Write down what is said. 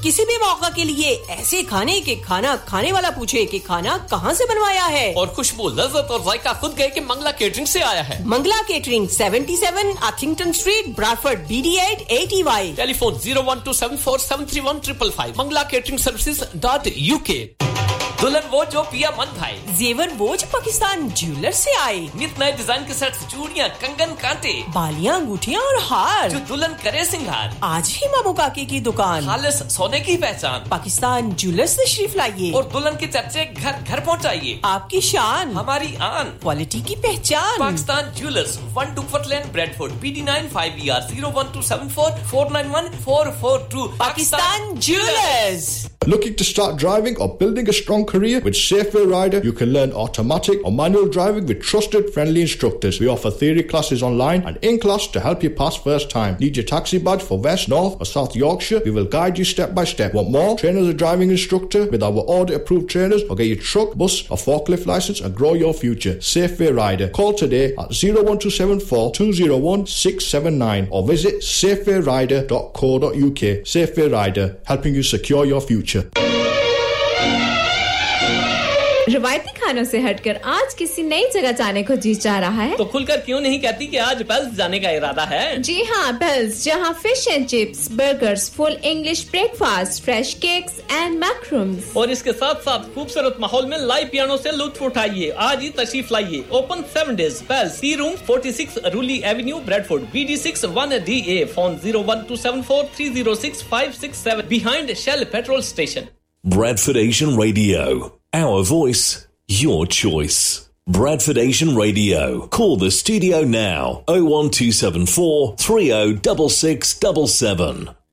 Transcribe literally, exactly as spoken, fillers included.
किसी भी मौका के लिए ऐसे खाने के खाना खाने वाला पूछे कि खाना कहाँ से बनवाया है और खुशबू लज्जत और जायका खुद गए कि मंगला केटरिंग से आया है। मंगला केटरिंग सतहत्तर आथिंगटन street Bradford B D eight eight E Y telephone zero one two seven four seven three one five five five Mangla catering services dot U के। दुल्हन वो जो पिया मन भाई, जेवर वो जो पाकिस्तान ज्वेलर से आए, नित नए डिजाइन के सेट्स, चूड़ियां, कंगन, कांटे, बालियां, अंगूठियां और हार, जो दुल्हन करे सिंगार। आज ही मामू काके की दुकान, खालिस सोने की पहचान, पाकिस्तान ज्वेलर्स तशरीफ लाइए और दुल्हन के चर्चे घर घर पहुंचाइए। आपकी शान हमारी आन, क्वालिटी की पहचान। Pakistan jewellers, one डुकवर्थ lane, Bradford, B D nine five E R zero one two seven four four nine one four four two। Pakistan jewellers. Looking to start driving or building a strong career with Safeway Rider? You can learn automatic or manual driving with trusted, friendly instructors. We offer theory classes online and in class to help you pass first time. Need your taxi badge for West, North or South Yorkshire? We will guide you step by step. Want more? Train as a driving instructor with our audit approved trainers or get your truck, bus or forklift license and grow your future. Safeway Rider. Call today at zero one two seven four two zero one six seven nine or visit safeway rider dot co dot U K. Safeway Rider, helping you secure your future. रवायती खानों से हटकर आज किसी नई जगह जाने को जी चाह रहा है तो खुलकर क्यों नहीं कहती कि आज पेल्स जाने का इरादा है। जी हाँ, पेल्स, जहाँ fish and chips, burgers, full English breakfast, fresh cakes and मैक्रूम्स और इसके साथ साथ खूबसूरत माहौल में लाइव पियानो से लुत्फ उठाइए। आज ही तशरीफ लाइए। Open seven days. Pails T room forty-six रूली Avenue, Bradford, B D six one D A। Phone zero one two seven four three zero six five six seven behind Shell petrol station। Bradford Asian Radio. Our voice, your choice. Bradford Asian Radio. Call the studio now. oh one two seven four three oh six six seven seven.